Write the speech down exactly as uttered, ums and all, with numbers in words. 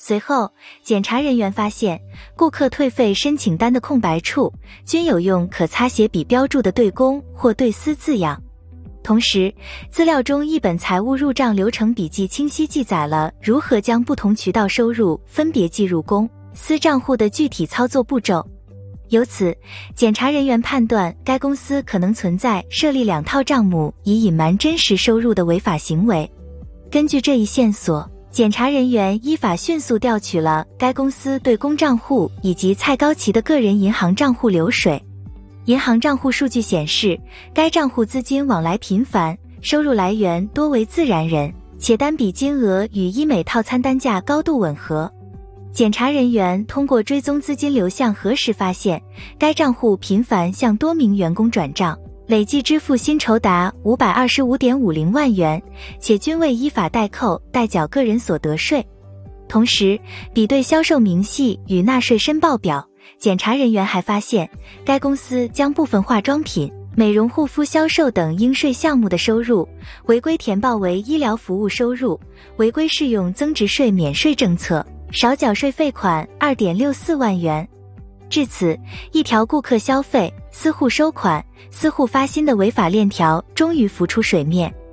随后，检查人员发现，顾客退费申请单的空白处均有用可擦写笔标注的对公或对私字样。同时，资料中一本财务入账流程笔记清晰记载了如何将不同渠道收入分别计入公、私账户的具体操作步骤。由此，检查人员判断该公司可能存在设立两套账目以隐瞒真实收入的违法行为。根据这一线索，检查人员依法迅速调取了该公司对公账户以及蔡高旗的个人银行账户流水。银行账户数据显示，该账户资金往来频繁，收入来源多为自然人，且单笔金额与医美套餐单价高度吻合。检查人员通过追踪资金流向核实发现，该账户频繁向多名员工转账，累计支付薪酬达 五百二十五点五零万元，且均未依法代扣代缴个人所得税。同时，比对销售明细与纳税申报表，检查人员还发现，该公司将部分化妆品、美容护肤销售等应税项目的收入违规填报为医疗服务收入，违规适用增值税免税政策，少缴税费款 二点六四万元。至此，一条顾客消费、私户收款、私户发薪的违法链条终于浮出水面。